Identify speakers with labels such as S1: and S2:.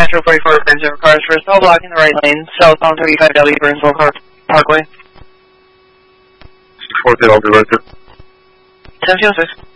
S1: Metro 44 Burnsville cars for still blocking the right lane, southbound 35W Burnsville Parkway.
S2: 40 I'll be right there.
S1: 10-6.